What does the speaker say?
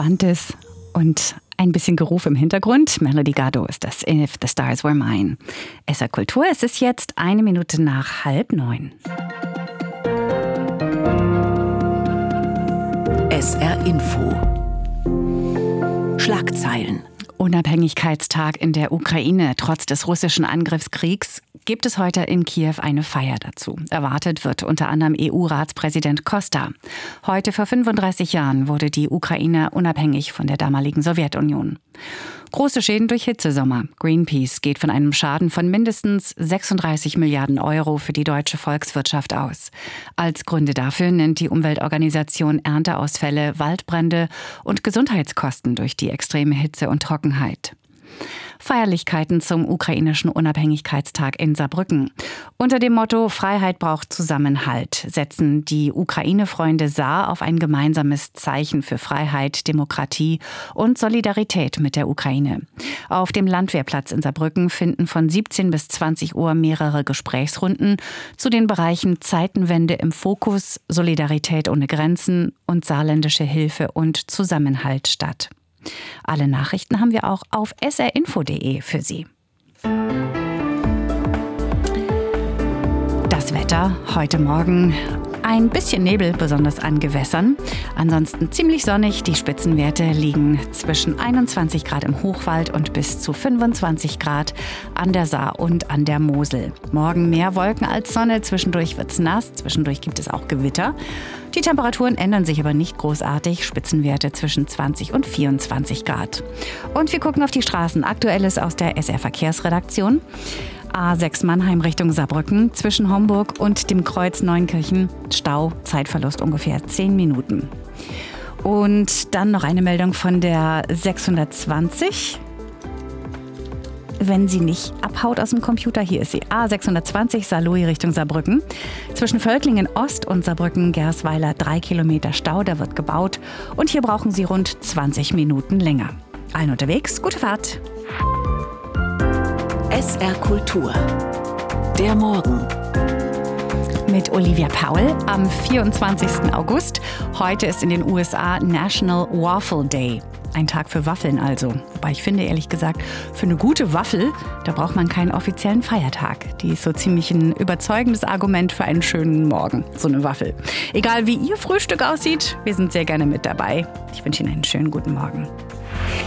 Entspanntes und ein bisschen Geruf im Hintergrund. Melody Gardot ist das, If the Stars Were Mine. SR Kultur, es ist jetzt 1 Minute nach 8:30. SR Info. Schlagzeilen. Unabhängigkeitstag in der Ukraine. Trotz des russischen Angriffskriegs gibt es heute in Kiew eine Feier dazu. Erwartet wird unter anderem EU-Ratspräsident Costa. Heute vor 35 Jahren wurde die Ukraine unabhängig von der damaligen Sowjetunion. Große Schäden durch Hitzesommer. Greenpeace geht von einem Schaden von mindestens 36 Milliarden Euro für die deutsche Volkswirtschaft aus. Als Gründe dafür nennt die Umweltorganisation Ernteausfälle, Waldbrände und Gesundheitskosten durch die extreme Hitze und Trockenheit. Feierlichkeiten zum ukrainischen Unabhängigkeitstag in Saarbrücken. Unter dem Motto Freiheit braucht Zusammenhalt setzen die Ukraine-Freunde Saar auf ein gemeinsames Zeichen für Freiheit, Demokratie und Solidarität mit der Ukraine. Auf dem Landwehrplatz in Saarbrücken finden von 17 bis 20 Uhr mehrere Gesprächsrunden zu den Bereichen Zeitenwende im Fokus, Solidarität ohne Grenzen und saarländische Hilfe und Zusammenhalt statt. Alle Nachrichten haben wir auch auf srinfo.de für Sie. Das Wetter heute Morgen. Ein bisschen Nebel, besonders an Gewässern. Ansonsten ziemlich sonnig. Die Spitzenwerte liegen zwischen 21 Grad im Hochwald und bis zu 25 Grad an der Saar und an der Mosel. Morgen mehr Wolken als Sonne. Zwischendurch wird's nass. Zwischendurch gibt es auch Gewitter. Die Temperaturen ändern sich aber nicht großartig. Spitzenwerte zwischen 20 und 24 Grad. Und wir gucken auf die Straßen. Aktuelles aus der SR Verkehrsredaktion. A6 Mannheim Richtung Saarbrücken, zwischen Homburg und dem Kreuz Neunkirchen. Stau, Zeitverlust ungefähr 10 Minuten. Und dann noch eine Meldung von der 620. Wenn sie nicht abhaut aus dem Computer, hier ist sie. A620 Saarlouis Richtung Saarbrücken. Zwischen Völklingen Ost und Saarbrücken-Gersweiler 3 Kilometer Stau, da wird gebaut. Und hier brauchen Sie rund 20 Minuten länger. Allen unterwegs, gute Fahrt. SR Kultur. Der Morgen. Mit Olivia Powell am 24. August. Heute ist in den USA National Waffle Day. Ein Tag für Waffeln also. Wobei ich finde, ehrlich gesagt, für eine gute Waffel, da braucht man keinen offiziellen Feiertag. Die ist so ziemlich ein überzeugendes Argument für einen schönen Morgen, so eine Waffel. Egal wie Ihr Frühstück aussieht, wir sind sehr gerne mit dabei. Ich wünsche Ihnen einen schönen guten Morgen.